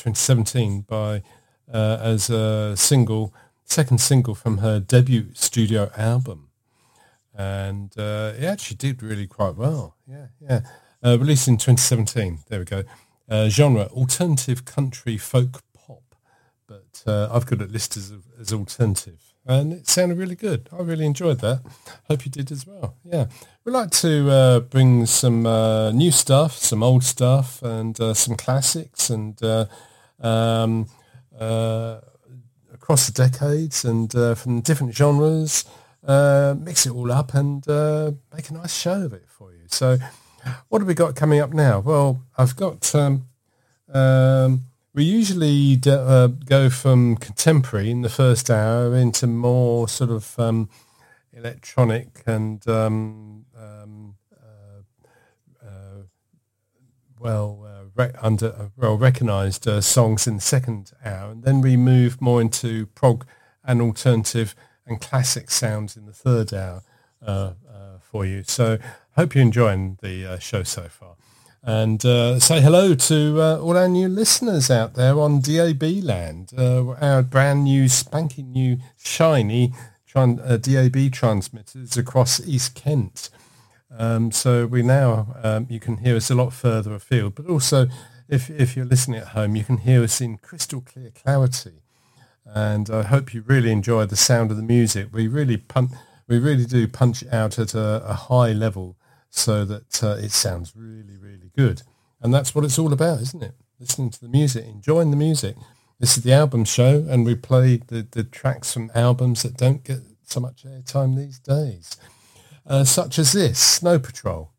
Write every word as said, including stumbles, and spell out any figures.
twenty seventeen by uh, as a single, second single from her debut studio album. And uh, it actually did really quite well. Yeah, yeah. Uh, released in twenty seventeen. There we go. Uh, genre, alternative country folk pop. But uh, I've got it listed as, as alternative. And it sounded really good. I really enjoyed that. Hope you did as well. Yeah. We like to uh, bring some uh, new stuff, some old stuff, and uh, some classics, and uh, um, uh, across the decades, and uh, from different genres, uh, mix it all up and uh, make a nice show of it for you. So what have we got coming up now? Well, I've got... Um, um, we usually d- uh, go from contemporary in the first hour into more sort of um, electronic and... Um, um, uh, uh, well uh, re- under uh, well recognised uh, songs in the second hour, and then we move more into prog and alternative and classic sounds in the third hour uh, uh, for you. So hope you're enjoying the uh, show so far, and uh, say hello to uh, all our new listeners out there on D A B land, uh, our brand new spanking new shiny tran- uh, D A B transmitters across East Kent. Um, so we now, um, you can hear us a lot further afield, but also if if you're listening at home, you can hear us in crystal clear clarity. And I hope you really enjoy the sound of the music. We really pun- we really do punch it out at a, a high level so that uh, it sounds really, really good. And that's what it's all about, isn't it? Listening to the music, enjoying the music. This is the album show, and we play the, the tracks from albums that don't get so much airtime these days. Uh, such as this, Snow Patrol.